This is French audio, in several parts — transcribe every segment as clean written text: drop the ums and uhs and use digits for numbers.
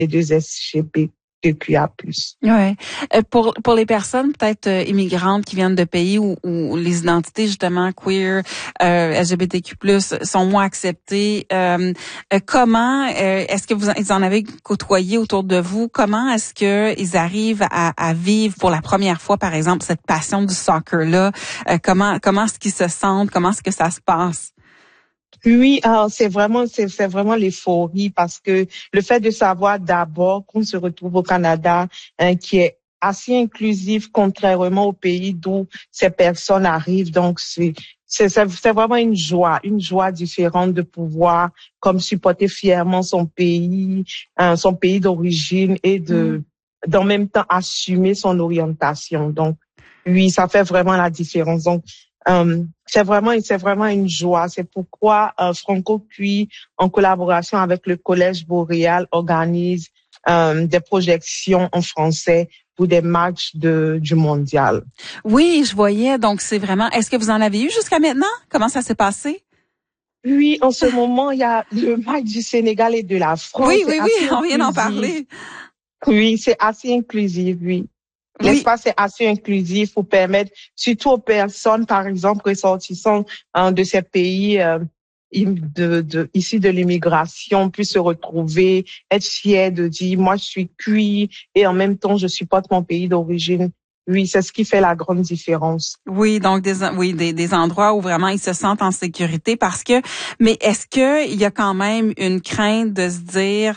les deux SGBTQIA+. Ouais. Pour les personnes peut-être immigrantes qui viennent de pays où les identités justement queer, LGBTQ+ sont moins acceptées, comment est-ce que vous en avez côtoyé autour de vous? Comment est-ce que ils arrivent à vivre pour la première fois, par exemple, cette passion du soccer là? Comment est-ce qu'ils se sentent? Comment est-ce que ça se passe? Oui, c'est vraiment l'euphorie parce que le fait de savoir d'abord qu'on se retrouve au Canada, qui est assez inclusif contrairement au pays d'où ces personnes arrivent. Donc, c'est vraiment une joie différente de pouvoir comme supporter fièrement son pays d'origine et d'en même temps assumer son orientation. Donc, oui, ça fait vraiment la différence. Donc, c'est vraiment une joie. C'est pourquoi Franco-Cuir, en collaboration avec le Collège Boréal, organise des projections en français pour des matchs du mondial. Oui, je voyais. Donc, c'est vraiment... Est-ce que vous en avez eu jusqu'à maintenant? Comment ça s'est passé? Oui, en ce moment, il y a le match du Sénégal et de la France. Oui, on vient d'en parler. Oui, c'est assez inclusif, oui. Oui. L'espace est assez inclusif pour permettre, surtout aux personnes, par exemple, ressortissant de ces pays ici de l'immigration, puissent se retrouver, être fiers de dire, moi, je suis cuit et en même temps, je supporte mon pays d'origine. Oui, c'est ce qui fait la grande différence. Oui, donc des endroits où vraiment ils se sentent en sécurité mais est-ce que il y a quand même une crainte de se dire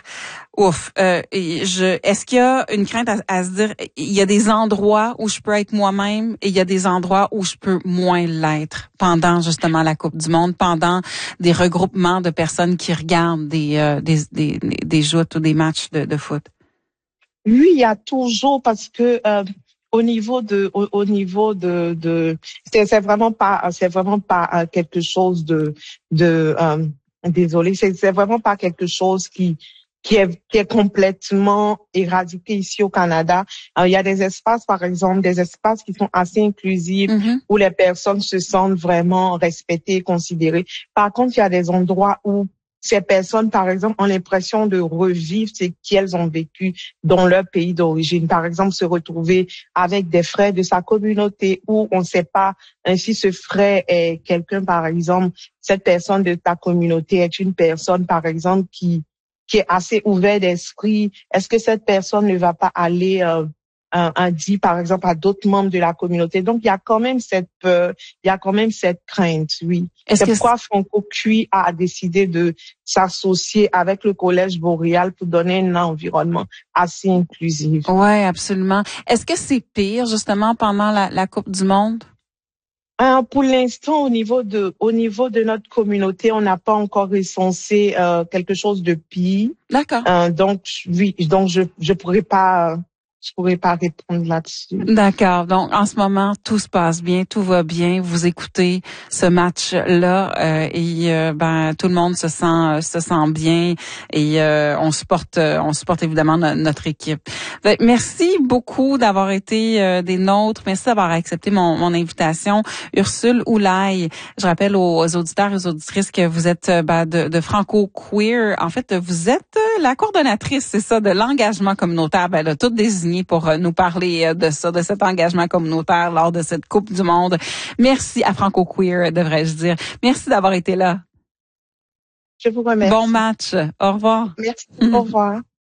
est-ce qu'il y a une crainte à se dire il y a des endroits où je peux être moi-même et il y a des endroits où je peux moins l'être pendant justement la Coupe du monde, pendant des regroupements de personnes qui regardent des joutes ou des matchs de foot? Oui, il y a toujours parce que c'est vraiment pas quelque chose désolé, c'est vraiment pas quelque chose qui est complètement éradiqué ici au Canada. Il y a des espaces, par exemple, des espaces qui sont assez inclusifs, où les personnes se sentent vraiment respectées et considérées. Par contre, il y a des endroits où ces personnes, par exemple, ont l'impression de revivre ce qu'elles ont vécu dans leur pays d'origine. Par exemple, se retrouver avec des frères de sa communauté où on ne sait pas si ce frère est quelqu'un, par exemple, cette personne de ta communauté est une personne, par exemple, qui est assez ouvert d'esprit. Est-ce que cette personne ne va pas aller dire, par exemple, à d'autres membres de la communauté? Donc, il y a quand même cette peur, il y a quand même cette crainte, oui. C'est pourquoi Franco-Cuir a décidé de s'associer avec le Collège Boréal pour donner un environnement assez inclusif. Ouais, absolument. Est-ce que c'est pire, justement, pendant la Coupe du monde? Pour l'instant, au niveau de notre communauté, on n'a pas encore recensé quelque chose de pire. D'accord. Donc oui, donc je pourrais pas répondre là-dessus. D'accord. Donc, en ce moment, tout se passe bien, tout va bien. Vous écoutez ce match-là et tout le monde se sent bien et on supporte évidemment notre équipe. Merci beaucoup d'avoir été des nôtres. Merci d'avoir accepté mon invitation. Ursule Oulaye, je rappelle aux auditeurs et aux auditrices que vous êtes de Franco-Cuir. En fait, vous êtes la coordonnatrice, c'est ça, de l'engagement communautaire. Elle a tout désigné pour nous parler de ça, de cet engagement communautaire lors de cette Coupe du monde. Merci à Franco-Cuir, devrais-je dire. Merci d'avoir été là. Je vous remercie. Bon match. Au revoir. Merci. Au revoir.